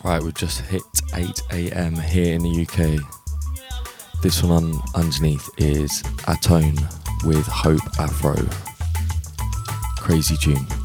Right, we've just hit 8 a.m. here in the UK. This one underneath is Atone with Hope Afro. Crazy tune.